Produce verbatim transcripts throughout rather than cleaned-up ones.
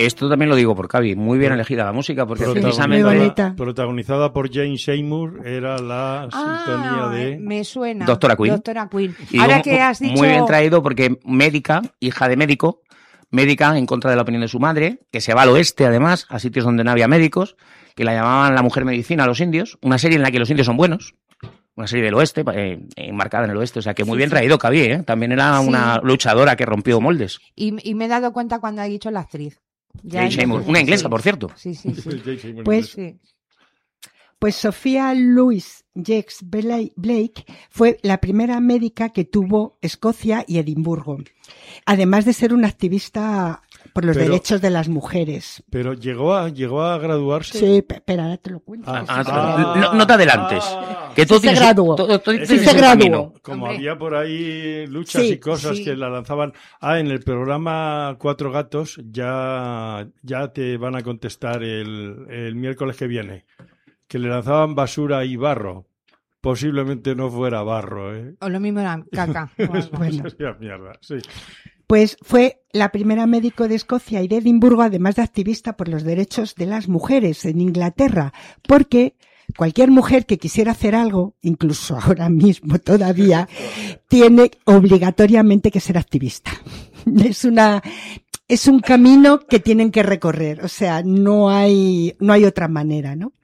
Esto también lo digo por Cavi, muy bien elegida la música, porque Protagonizada- precisamente... Muy bonita. Protagonizada por Jane Seymour, era la sintonía Ah, de... me suena. Doctora Quinn. Doctora Quinn. Y Ahora digo, que has dicho... muy bien traído porque médica, hija de médico, médica en contra de la opinión de su madre, que se va al oeste además, a sitios donde no había médicos, que la llamaban la mujer medicina a los indios, una serie en la que los indios son buenos, una serie del oeste, eh, enmarcada en el oeste, o sea que muy Sí, bien sí. traído Cavi, ¿eh? También era Sí. una luchadora que rompió moldes. Y, y me he dado cuenta cuando ha dicho la actriz. Ya Jane es- Seymour, una inglesa, sí. por cierto. Sí, sí, sí. Jane Seymour Pues- inglesa. Sí. Pues Sofía Louise Jacques Blake fue la primera médica que tuvo Escocia y Edimburgo, además de ser una activista por los Pero- derechos de las mujeres. Pero llegó a, llegó a graduarse. Sí, pe- espera, ahora te lo cuento. Ah, Ah, Ah. no, no te adelantes. Ah. Que todo Sí se tiene su- graduó. todo- todo Es tiene que su se graduó. camino. Como Hombre. había por ahí luchas Sí, y cosas sí. que la lanzaban. Ah, en el programa Cuatro Gatos ya, ya te van a contestar el, el miércoles que viene. Que le lanzaban basura y barro. Posiblemente no fuera barro, ¿eh? O lo mismo era caca. Bueno. Sería mierda, sí. Pues fue la primera médico de Escocia y de Edimburgo, además de activista por los derechos de las mujeres en Inglaterra, porque cualquier mujer que quisiera hacer algo, incluso ahora mismo todavía, tiene obligatoriamente que ser activista. Es una, es un camino que tienen que recorrer, o sea, no hay, no hay otra manera, ¿no?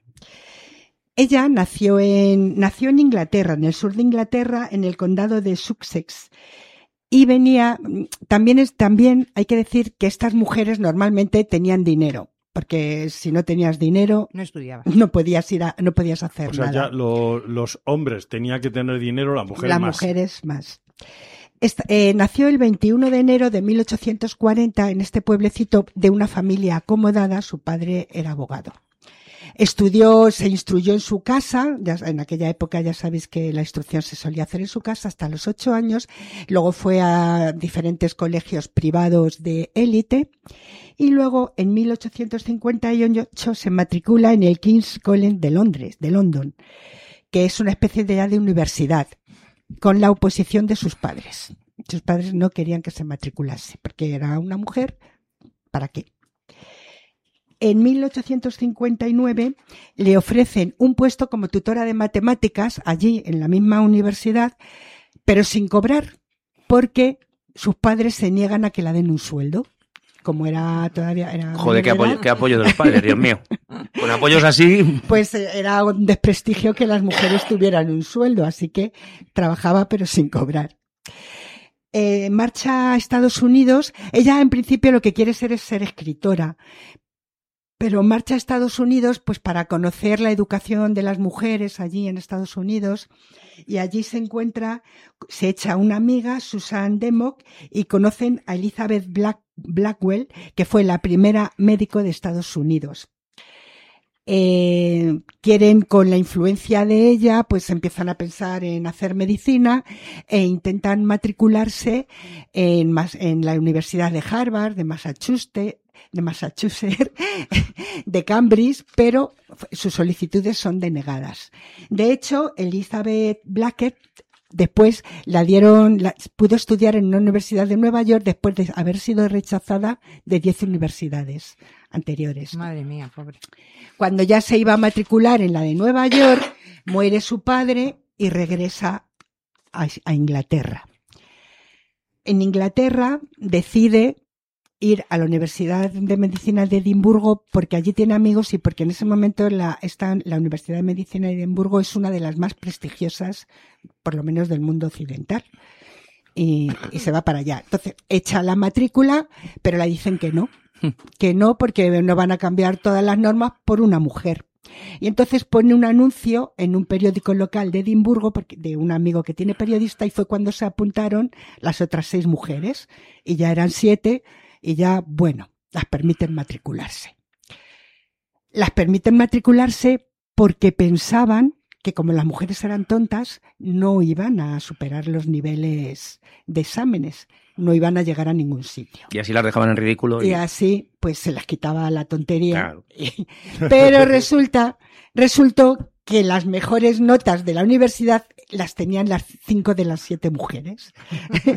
Ella nació en, nació en Inglaterra, en el sur de Inglaterra, en el condado de Sussex. Y venía, también es, también hay que decir que estas mujeres normalmente tenían dinero, porque si no tenías dinero, No estudiaba. no podías ir a, no podías hacer O sea, nada. ya lo- los hombres tenían que tener dinero, la mujer Las más. mujeres más. Esta- eh, nació el veintiuno de enero de mil ochocientos cuarenta en este pueblecito de una familia acomodada. Su padre era abogado. Estudió, se instruyó en su casa, ya, en aquella época ya sabéis que la instrucción se solía hacer en su casa hasta los ocho años, luego fue a diferentes colegios privados de élite y luego en mil ochocientos cincuenta y ocho se matricula en el King's College de Londres, de London, que es una especie de, ya de universidad, con la oposición de sus padres. Sus padres no querían que se matriculase, porque era una mujer, ¿para qué? En mil ochocientos cincuenta y nueve le ofrecen un puesto como tutora de matemáticas allí en la misma universidad, pero sin cobrar, porque sus padres se niegan a que la den un sueldo. Como era todavía... Era Joder, qué menor de apoyo, edad, qué apoyo de los padres, Dios mío. Con apoyos así... pues eh, era un desprestigio que las mujeres tuvieran un sueldo, así que trabajaba pero sin cobrar. Eh, marcha a Estados Unidos. Ella en principio lo que quiere ser es ser escritora, pero marcha a Estados Unidos pues para conocer la educación de las mujeres allí en Estados Unidos, y allí se encuentra, se echa una amiga, Susan Demock, y conocen a Elizabeth Black, Blackwell, que fue la primera médico de Estados Unidos. Eh, quieren, con la influencia de ella, pues empiezan a pensar en hacer medicina e intentan matricularse en, mas- en la Universidad de Harvard, de Massachusetts, de Massachusetts, de Cambridge, pero sus solicitudes son denegadas. De hecho, Elizabeth Blackett después la dieron, la, pudo estudiar en una universidad de Nueva York después de haber sido rechazada de diez universidades anteriores. Madre mía, pobre. Cuando ya se iba a matricular en la de Nueva York, muere su padre y regresa a, a Inglaterra. En Inglaterra decide ir a la Universidad de Medicina de Edimburgo porque allí tiene amigos y porque en ese momento la, esta, la Universidad de Medicina de Edimburgo es una de las más prestigiosas, por lo menos del mundo occidental. Y, y se va para allá. Entonces, echa la matrícula, pero le dicen que no. Que no, porque no van a cambiar todas las normas por una mujer. Y entonces pone un anuncio en un periódico local de Edimburgo, porque, de un amigo que tiene periodista, y fue cuando se apuntaron las otras seis mujeres. Y ya eran siete, y ya, bueno, las permiten matricularse. Las permiten matricularse porque pensaban que como las mujeres eran tontas, no iban a superar los niveles de exámenes, no iban a llegar a ningún sitio. Y así las dejaban en ridículo. Y... Y así, pues se las quitaba la tontería. Claro. Pero resulta, resultó que las mejores notas de la universidad las tenían las cinco de las siete mujeres.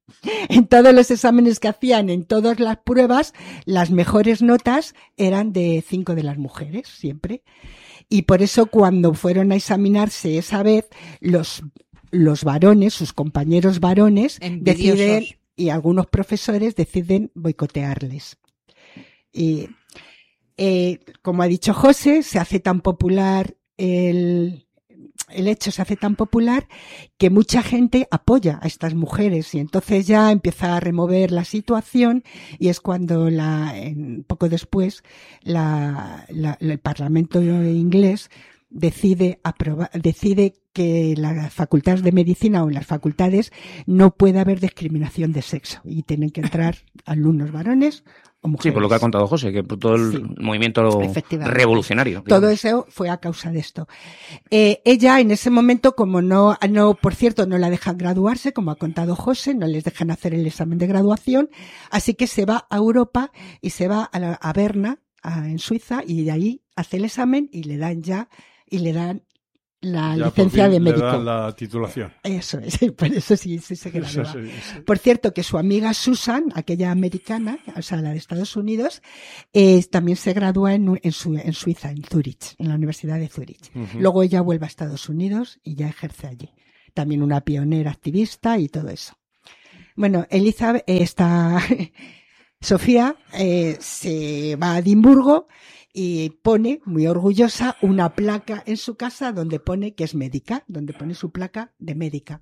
en todos los exámenes que hacían, en todas las pruebas, las mejores notas eran de cinco de las mujeres, siempre. Y por eso cuando fueron a examinarse esa vez, los, los varones, sus compañeros varones, Envidiosos. deciden, y algunos profesores deciden boicotearles. Y, eh, como ha dicho José, se hace tan popular el... el hecho se hace tan popular que mucha gente apoya a estas mujeres y entonces ya empieza a remover la situación y es cuando la, en, poco después la, la, el Parlamento inglés decide aprobar, decide que las facultades de medicina o en las facultades no puede haber discriminación de sexo y tienen que entrar alumnos varones o mujeres. Sí, por lo que ha contado José, que por todo el Sí. movimiento Efectivamente. revolucionario. Todo digamos. eso fue a causa de esto. Eh, ella en ese momento, como no, no, por cierto, no la dejan graduarse, como ha contado José, no les dejan hacer el examen de graduación, así que se va a Europa y se va a, la, a Berna, a, en Suiza, y de ahí hace el examen y le dan ya, y le dan la Ya licencia por fin de le médico. dan la titulación. Eso es, por eso sí, sí se Eso gradúa. sí, sí. Por cierto, que su amiga Susan, aquella americana, o sea, la de Estados Unidos, eh, también se gradúa en, en, su, en Suiza, en Zurich, en la Universidad de Zurich. Ujú. Luego ella vuelve a Estados Unidos y ya ejerce allí. También una pionera activista y todo eso. Bueno, Elizabeth, eh, está, Sofía, eh, se va a Edimburgo y pone, muy orgullosa, una placa en su casa donde pone que es médica, donde pone su placa de médica.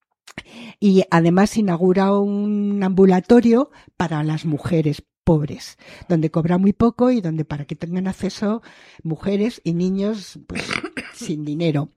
Y además inaugura un ambulatorio para las mujeres pobres, donde cobra muy poco y donde para que tengan acceso mujeres y niños pues sin dinero.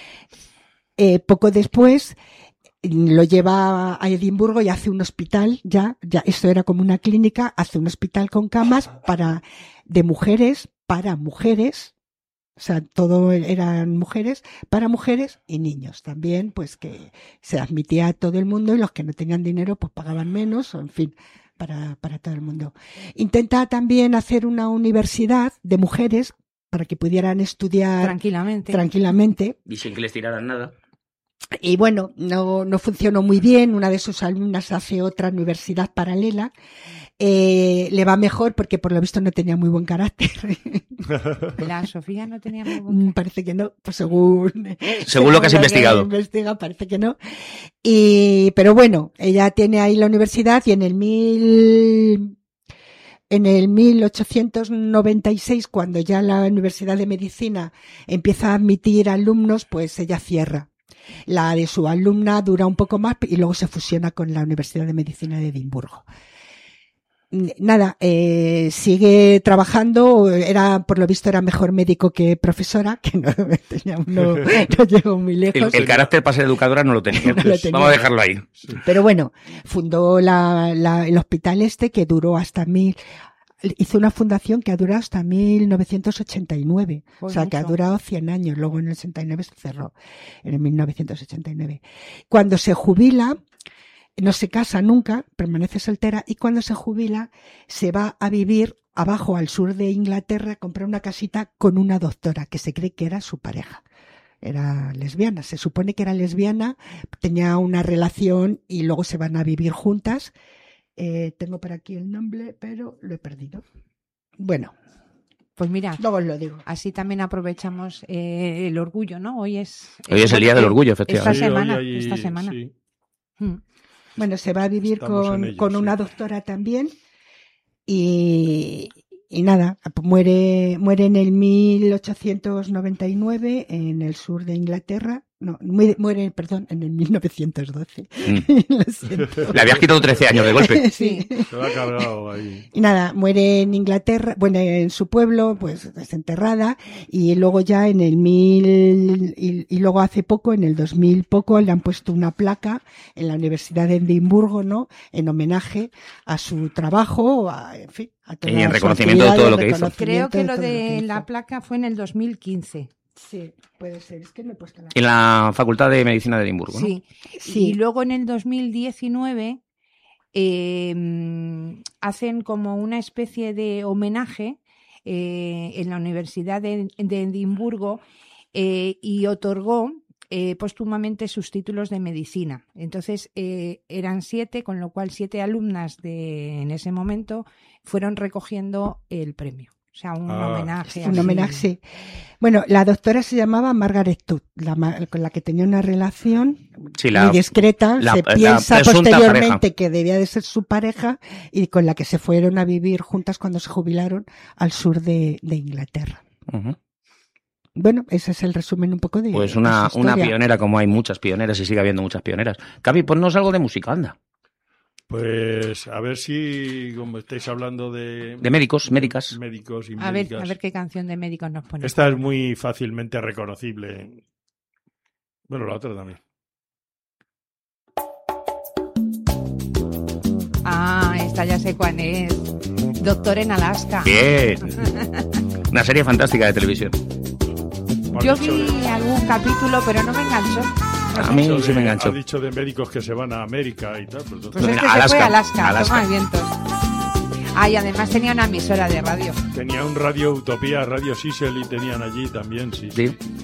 Eh, poco después lo lleva a Edimburgo y hace un hospital, ya, ya esto era como una clínica, hace un hospital con camas para, de mujeres, para mujeres, o sea, todo eran mujeres, para mujeres y niños también, pues que se admitía a todo el mundo y los que no tenían dinero pues pagaban menos, o en fin, para, para todo el mundo. Intenta también hacer una universidad de mujeres para que pudieran estudiar Tranquilamente. tranquilamente. Y sin que les tiraran nada. Y bueno, no, no funcionó muy bien. Una de sus alumnas hace otra universidad paralela. Eh, le va mejor porque por lo visto no tenía muy buen carácter. La Sofía no tenía muy buen... Parece que no, pues según... Según lo que has investigado. Investiga, parece que no. Y, pero bueno, ella tiene ahí la universidad y en el mil... En el mil ochocientos noventa y seis, cuando ya la Universidad de Medicina empieza a admitir alumnos, pues ella cierra. La de su alumna dura un poco más y luego se fusiona con la Universidad de Medicina de Edimburgo. Nada, eh, sigue trabajando, era, por lo visto era mejor médico que profesora, que no, tenía, no, no llegó muy lejos. El, el carácter para ser educadora no lo tenía. No lo tenía. Vamos a dejarlo ahí. Pero bueno, fundó la, la, el hospital este que duró hasta mil, hizo una fundación que ha durado hasta mil novecientos ochenta y nueve. Pues o sea, mucho. que ha durado cien años. Luego en el ochenta y nueve se cerró, en el mil novecientos ochenta y nueve. Cuando se jubila, no se casa nunca, permanece soltera, y cuando se jubila se va a vivir abajo al sur de Inglaterra, a comprar una casita con una doctora que se cree que era su pareja. Era lesbiana, se supone que era lesbiana, tenía una relación y luego se van a vivir juntas. Eh, tengo por aquí el nombre, pero lo he perdido. Bueno, Pues mira, luego os lo digo. así también aprovechamos eh, el orgullo, ¿no? Hoy es... Hoy es el Día del Orgullo, Esta efectivamente. Sí, hoy semana, hay- esta semana. sí. Mm. Bueno, se va a vivir Estamos en con, ello, con sí. una doctora también y, y nada, muere, muere en el mil ochocientos noventa y nueve en el sur de Inglaterra. No, muere, muere, perdón, en el mil novecientos doce. Mm. Lo siento. Le habías quitado trece años de golpe. Sí. Se lo ha cabrado ahí. Y nada, muere en Inglaterra, bueno, en su pueblo, pues desenterrada, y luego ya en el mil, y, y luego hace poco, en el dos mil poco, le han puesto una placa en la Universidad de Edimburgo, ¿no? En homenaje a su trabajo, a, en fin, a toda Y en su reconocimiento de actividad, todo en lo que hizo. Creo reconocimiento que lo todo de que la hizo. placa fue en el dos mil quince. Sí, puede ser, es que no he puesto la En la Facultad de Medicina de Edimburgo, ¿no? Sí. Sí. Y luego en el dos mil diecinueve eh, hacen como una especie de homenaje eh, en la Universidad de, de Edimburgo eh, y otorgó eh, póstumamente sus títulos de medicina. Entonces eh, eran siete, con lo cual siete alumnas de en ese momento fueron recogiendo el premio. O sea, un Ah, homenaje. Un así. homenaje, sí. Bueno, la doctora se llamaba Margaret Todd, la ma- con la que tenía una relación Sí, la- muy discreta. la- se la piensa presunta posteriormente pareja. que debía de ser su pareja y con la que se fueron a vivir juntas cuando se jubilaron al sur de, de Inglaterra. Ujú. Bueno, ese es el resumen un poco de Pues de una, su una historia. pionera, como hay muchas pioneras y sigue habiendo muchas pioneras. Capi, ponnos algo de música, anda. Pues a ver si, como estáis hablando de... De médicos, médicas. Médicos y A ver, médicas. a ver qué canción de médicos nos pone. Esta es muy fácilmente reconocible. Bueno, la otra también. Ah, esta ya sé cuál es. Doctor en Alaska. Bien. Una serie fantástica de televisión. Has Yo dicho vi de- algún capítulo, pero no me enganchó. A mí dicho sí de- me enganchó. Has dicho de médicos que se van a América y tal. Pues, Pues Pues este Alaska, se fue a Alaska, Alaska. toma vientos. Ah, y además tenía una emisora de radio. tenía un Radio Utopía, Radio Sisel y tenían allí también, sí. Sí.